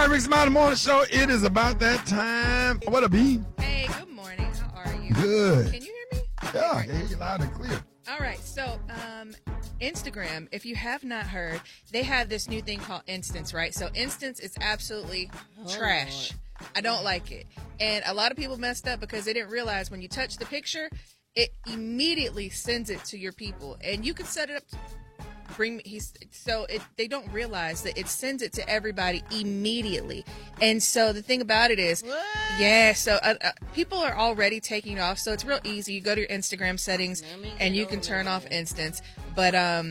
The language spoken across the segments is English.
right, Rick Smiley Morning Show. It is about that time. What a bee. Hey, good morning. How are you? Good. Can you hear me? Yeah, I hear you loud and clear. All right. So, Instagram, if you have not heard, they have this new thing called Instance, right? So, Instance is absolutely trash. I don't like it. And a lot of people messed up because they didn't realize when you touch the picture, it immediately sends it to your people. And you can set it up to they don't realize that it sends it to everybody immediately. And so the thing about it is, people are already taking it off. So it's real easy. You go to your Instagram settings and you can turn off Instance. But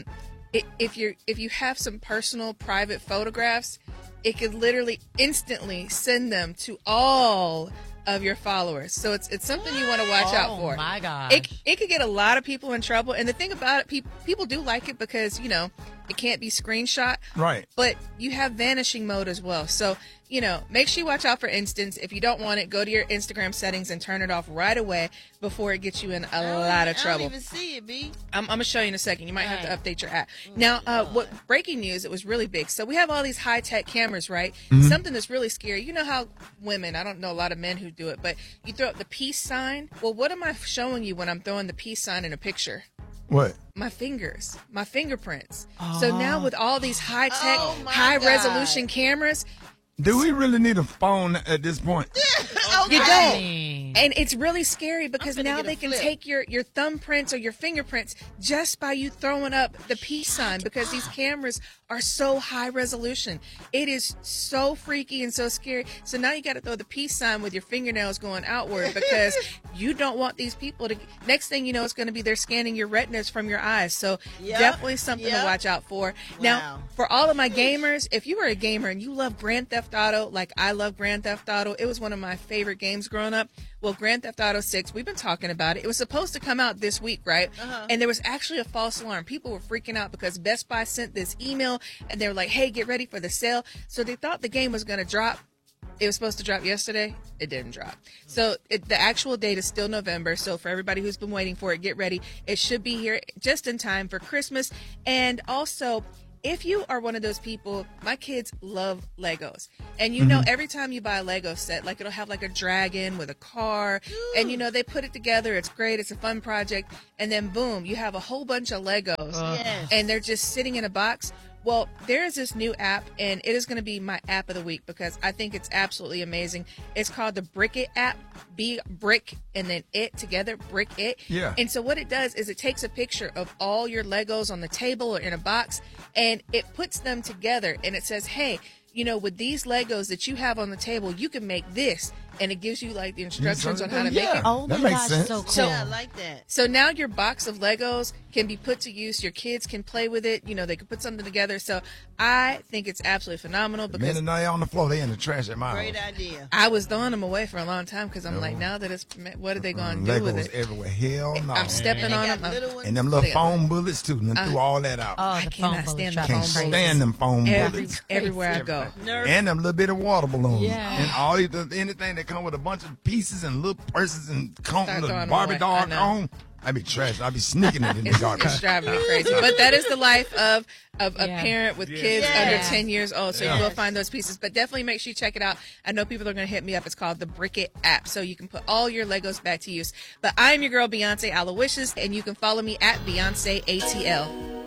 if you have some personal private photographs, it could literally instantly send them to all of your followers. So it's something you want to watch out for. Oh my gosh. It could get a lot of people in trouble. And the thing about it, people do like it because, it can't be screenshot. Right. But you have vanishing mode as well. So, make sure you watch out for Instance. If you don't want it, go to your Instagram settings and turn it off right away before it gets you in a lot of trouble. I don't even see it, B. I'm going to show you in a second. You might have to update your app. Now, what breaking news, it was really big. So we have all these high-tech cameras, right? Mm-hmm. Something that's really scary. You know how women, I don't know a lot of men who do it, but you throw up the peace sign. Well, what am I showing you when I'm throwing the peace sign in a picture? What? My fingers, my fingerprints. So now with all these high-tech, high-resolution cameras. Do we really need a phone at this point? You don't. And it's really scary because now they can take your thumbprints or your fingerprints just by you throwing up the peace sign because these cameras are so high resolution. It is so freaky and so scary. So now you got to throw the peace sign with your fingernails going outward because you don't want these people to. Next thing you know, it's going to be they're scanning your retinas from your eyes. So definitely something to watch out for. Wow. Now, for all of my gamers, if you are a gamer and you love Grand Theft Auto, like I love Grand Theft Auto, it was one of my favorite games growing up. Well, Grand Theft Auto 6, we've been talking about it. It was supposed to come out this week, right? And there was actually a false alarm. People were freaking out because Best Buy sent this email and they were like, hey, get ready for the sale. So they thought the game was going to drop. It was supposed to drop yesterday. It didn't drop. So the actual date is still November. So for everybody who's been waiting for it, get ready. It should be here just in time for Christmas. And also, if you are one of those people, my kids love Legos. And every time you buy a Lego set, like it'll have like a dragon with a car. And they put it together. It's great. It's a fun project. And then boom, you have a whole bunch of Legos. And they're just sitting in a box. Well, there is this new app, and it is going to be my app of the week because I think it's absolutely amazing. It's called the Brick It app. Brick and then it together, Brick It. Yeah. And so what it does is it takes a picture of all your Legos on the table or in a box, and it puts them together, and it says, hey, with these Legos that you have on the table, you can make this. And it gives you like the instructions on how to make it. Oh my gosh, sense. so cool. I like that. So now your box of Legos can be put to use. Your kids can play with it. They can put something together. So I think it's absolutely phenomenal because Men are on the floor. They in the trash at my house. Great idea. I was throwing them away for a long time because I'm like, now that it's, what are they going to do with Legos it? everywhere. Hell no. I'm stepping on them. And them little foam bullets too. And threw all that out. Oh, I the cannot phone stand bullets the Can't foam stand them foam bullets. Everywhere I go. And them little bit of water balloons. Yeah. And all anything that come with a bunch of pieces and little purses and Start little throwing them Barbie away. doll I know. home. I be trash. I be sneaking it in the It's garbage. driving me crazy. But that is the life of a parent with kids Yeah. under 10 years old. So you Yeah. will find those pieces. But definitely make sure you check it out. I know people are going to hit me up. It's called the Brick It app. So you can put all your Legos back to use. But I'm your girl, Beyonce Aloysius, and you can follow me at Beyonce ATL.